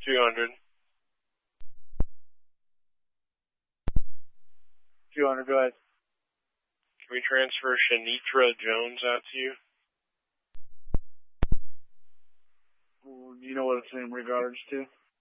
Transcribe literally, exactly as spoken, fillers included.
two hundred. two hundred, go ahead. Can we transfer Shanitra Jones out to you? Do you know what it's in regards to?